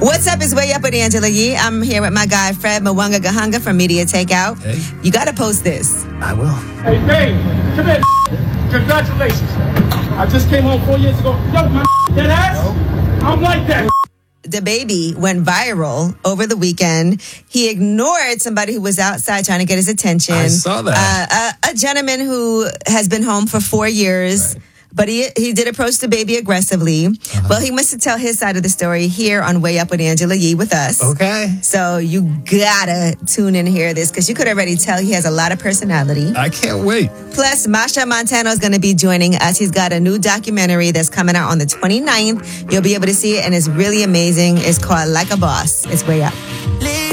What's up? It's Way Up with Angela Yee. I'm here with my guy, Fred Mwanga Gahanga from Media Takeout. Hey. You got to post this. I will. Hey, babe, come here. Congratulations. I just came home 4 years ago. Yo, my dead ass. I'm like that. The baby went viral over the weekend. He ignored somebody who was outside trying to get his attention. I saw that. A gentleman who has been home for 4 years. Right. But he did approach the baby aggressively. Well, he wants to tell his side of the story here on Way Up with Angela Yee with us. Okay. So you gotta tune in and hear this because you could already tell he has a lot of personality. I can't wait. Plus, Masha Montano is going to be joining us. He's got a new documentary that's coming out on the 29th. You'll be able to see it, and it's really amazing. It's called Like a Boss. It's Way Up.